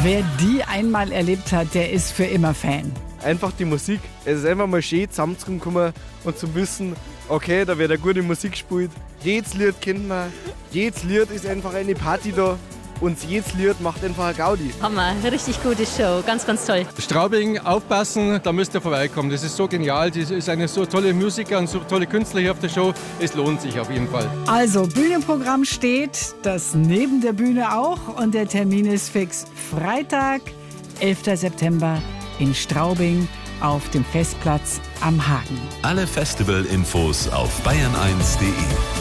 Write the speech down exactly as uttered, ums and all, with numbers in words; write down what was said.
Wer die einmal erlebt hat, der ist für immer Fan. Einfach die Musik. Es ist einfach mal schön zusammenzukommen und zu wissen, okay, da wird eine gute Musik gespielt. Jedes Lied kennt man. Jedes Lied ist einfach eine Party da. Und jedes Lied macht einfach eine Gaudi. Hammer, richtig gute Show, ganz, ganz toll. Straubing, aufpassen, da müsst ihr vorbeikommen. Das ist so genial, das ist eine so tolle Musiker und so tolle Künstler hier auf der Show. Es lohnt sich auf jeden Fall. Also, Bühnenprogramm steht, das neben der Bühne auch. Und der Termin ist fix. Freitag, elfter September in Straubing auf dem Festplatz am Hagen. Alle Festivalinfos auf bayern eins punkt de.